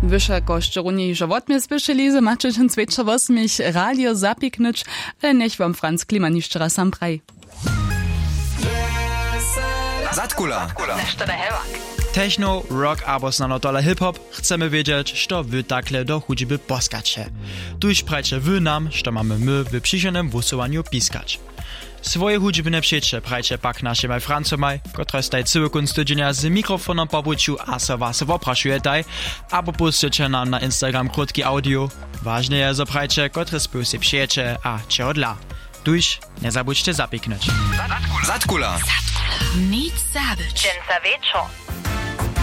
Wyższe koszczoruni żowotnie spieszyli, że macie ten zwyczaj osmich radio zapiknąć, ale niech wam Franz Kliman jeszcze raz sam praj. Zatkula. Techno, rock albo znanotole hip-hop chcemy wiedzieć, co wy takle do hudźby poskacie. Tuż prajcie wy nam, co mamy my w przyszłym głosowaniu piskać. Swoje hudźbne przyjście prajcie pak naszym Francomaj, które staj cały kunst tydzienia z mikrofonem po buciu a se was opraszujecie, albo puszczycie nam na Instagram krótki audio. Ważne jest, że prajcie, które spłysie przyjecie, a cię odla. Tuż nie zabudźcie zapiknąć. Zatkula. Nic zabyć. Dżęca wieczor.